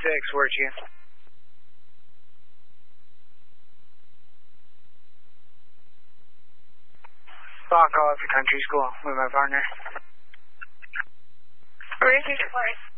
where'd you? I'll call up the country school with my partner. Where is he?